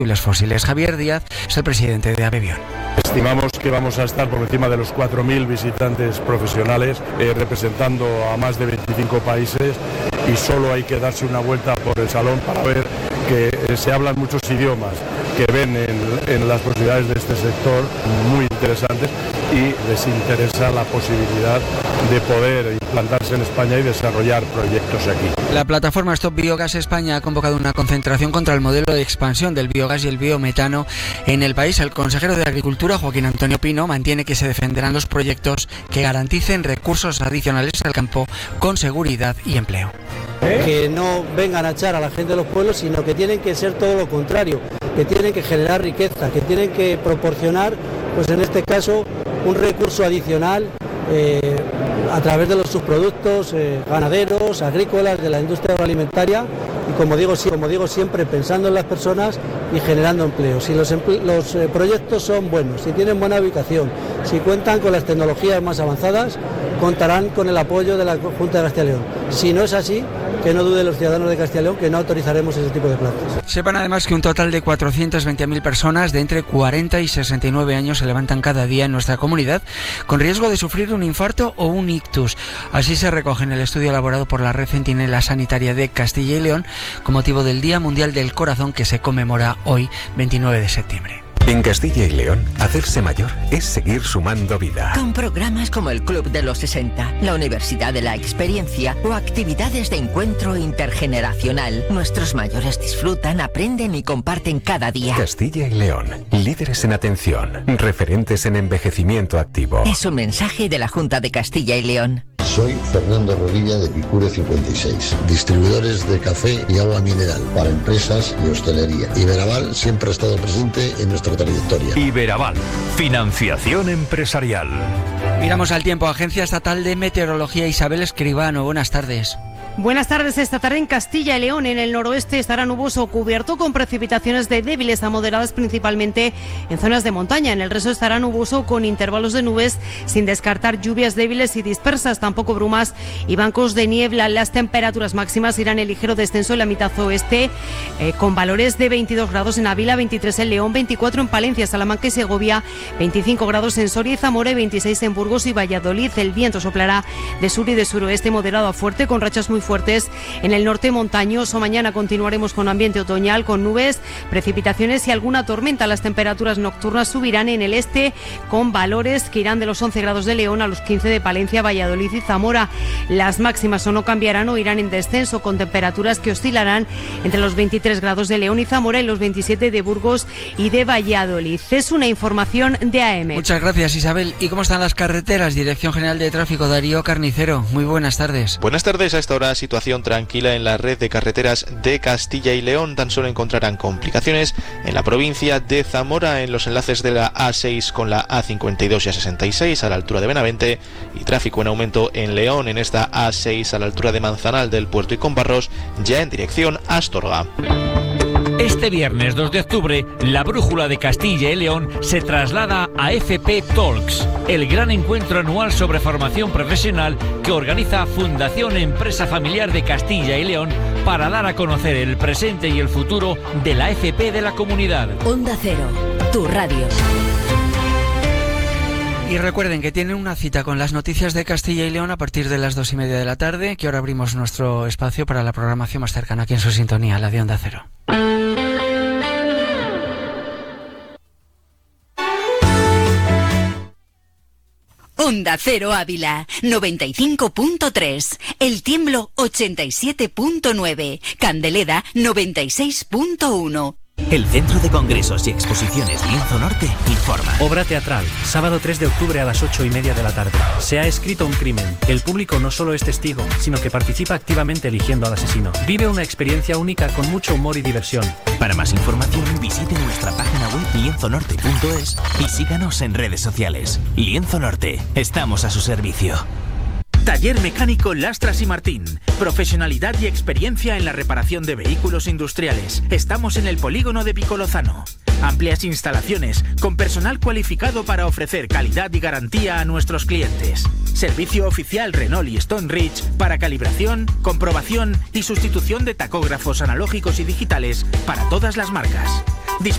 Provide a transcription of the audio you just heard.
fósiles. Javier Díaz es el presidente de Abebión. Estimamos que vamos a estar por encima de los 4.000 visitantes profesionales representando a más de 25 países y solo hay que darse una vuelta por el salón para ver que se hablan muchos idiomas, que ven en las posibilidades de este sector muy interesantes y les interesa la posibilidad de poder implantarse en España y desarrollar proyectos aquí. La plataforma Stop Biogas España ha convocado una concentración contra el modelo de expansión del biogás y el biometano en el país. El consejero de Agricultura, Joaquín Antonio Pino, mantiene que se defenderán los proyectos que garanticen recursos adicionales al campo con seguridad y empleo. Que no vengan a echar a la gente de los pueblos, sino que tienen que ser todo lo contrario, que tienen que generar riqueza, que tienen que proporcionar, pues en este caso, un recurso adicional a través de los subproductos ganaderos, agrícolas, de la industria agroalimentaria y como digo siempre pensando en las personas y generando empleo. Si los proyectos son buenos, si tienen buena ubicación, si cuentan con las tecnologías más avanzadas, contarán con el apoyo de la Junta de Castilla y León. Si no es así, que no duden los ciudadanos de Castilla y León que no autorizaremos ese tipo de plantas. Sepan además que un total de 420.000 personas de entre 40 y 69 años se levantan cada día en nuestra comunidad con riesgo de sufrir un infarto o un ictus. Así se recoge en el estudio elaborado por la Red Centinela Sanitaria de Castilla y León con motivo del Día Mundial del Corazón que se conmemora hoy, 29 de septiembre. En Castilla y León, hacerse mayor es seguir sumando vida. Con programas como el Club de los 60, la Universidad de la Experiencia o actividades de encuentro intergeneracional, nuestros mayores disfrutan, aprenden y comparten cada día. Castilla y León, líderes en atención, referentes en envejecimiento activo. Es un mensaje de la Junta de Castilla y León. Soy Fernando Rodilla de Picure 56, distribuidores de café y agua mineral para empresas y hostelería. Iberaval siempre ha estado presente en nuestra trayectoria. Iberaval, financiación empresarial. Miramos al tiempo. Agencia Estatal de Meteorología, Isabel Escribano, buenas tardes. Buenas tardes. Esta tarde en Castilla y León, en el noroeste, estará nuboso cubierto con precipitaciones de débiles a moderadas principalmente en zonas de montaña. En el resto estará nuboso con intervalos de nubes sin descartar lluvias débiles y dispersas, tampoco brumas y bancos de niebla. Las temperaturas máximas irán en ligero descenso en la mitad oeste con valores de 22 grados en Ávila, 23 en León, 24 en Palencia, Salamanca y Segovia, 25 grados en Soria y Zamora y 26 en Burgos y Valladolid. El viento soplará de sur y de suroeste moderado a fuerte con rachas muy fuertes en el norte montañoso. Mañana continuaremos con ambiente otoñal, con nubes, precipitaciones y alguna tormenta. Las temperaturas nocturnas subirán en el este con valores que irán de los 11 grados de León a los 15 de Palencia, Valladolid y Zamora. Las máximas o no cambiarán o irán en descenso con temperaturas que oscilarán entre los 23 grados de León y Zamora y los 27 de Burgos y de Valladolid. Es una información de AM. Muchas gracias, Isabel. ¿Y cómo están las carreteras? Dirección General de Tráfico, Darío Carnicero. Muy buenas tardes. Buenas tardes. A esta hora situación tranquila en la red de carreteras de Castilla y León. Tan solo encontrarán complicaciones en la provincia de Zamora en los enlaces de la A6 con la A52 y A66 a la altura de Benavente y tráfico en aumento en León en esta A6 a la altura de Manzanal del Puerto y Combarros ya en dirección a Astorga. Este viernes 2 de octubre, la Brújula de Castilla y León se traslada a FP Talks, el gran encuentro anual sobre formación profesional que organiza Fundación Empresa Familiar de Castilla y León para dar a conocer el presente y el futuro de la FP de la comunidad. Onda Cero, tu radio. Y recuerden que tienen una cita con las noticias de Castilla y León a partir de las 2:30 de la tarde, que ahora abrimos nuestro espacio para la programación más cercana aquí en su sintonía, la de Onda Cero. Onda Cero Ávila, 95.3, El Tiemblo 87.9, Candeleda 96.1. El Centro de Congresos y Exposiciones Lienzo Norte informa. Obra teatral, sábado 3 de octubre a las 8:30 de la tarde. Se ha escrito un crimen. El público no solo es testigo, sino que participa activamente eligiendo al asesino. Vive una experiencia única con mucho humor y diversión. Para más información, visite nuestra página web lienzonorte.es y síganos en redes sociales. Lienzo Norte, estamos a su servicio. Taller Mecánico Lastras y Martín. Profesionalidad y experiencia en la reparación de vehículos industriales. Estamos en el polígono de Picolozano. Amplias instalaciones, con personal cualificado para ofrecer calidad y garantía a nuestros clientes. Servicio oficial Renault y Stone Ridge para calibración, comprobación y sustitución de tacógrafos analógicos y digitales para todas las marcas.